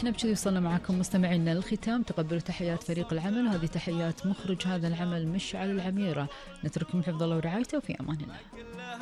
احنا بكذي وصلنا معكم مستمعينا للختام. تقبلوا تحيات فريق العمل، وهذه تحيات مخرج هذا العمل مشعل العميرة. نترككم حفظ الله ورعايته، وفي امان الله.